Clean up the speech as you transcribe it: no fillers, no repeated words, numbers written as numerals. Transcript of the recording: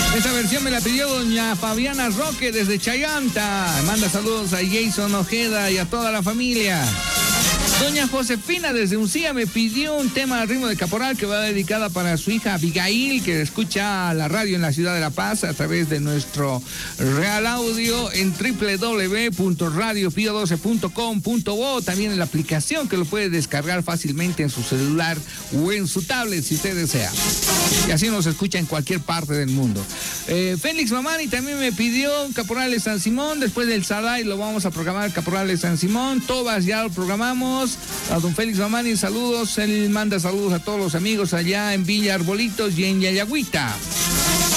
Esta versión me la pidió doña Fabiana Roque desde Chayanta. Manda saludos a Jason Ojeda y a toda la familia. Doña Josefina desde Uncía me pidió un tema al ritmo de Caporal que va dedicada para su hija Abigail, que escucha la radio en la ciudad de La Paz a través de nuestro Real Audio en www.radiopio12.com.bo, también en la aplicación que lo puede descargar fácilmente en su celular o en su tablet si usted desea. Y así nos escucha en cualquier parte del mundo. Félix Mamani también me pidió Caporal de San Simón. Después del Saday lo vamos a programar Caporal de San Simón. Tobas ya lo programamos. A don Félix Mamani, saludos. Él manda saludos a todos los amigos allá en Villa Arbolitos y en Yayagüita.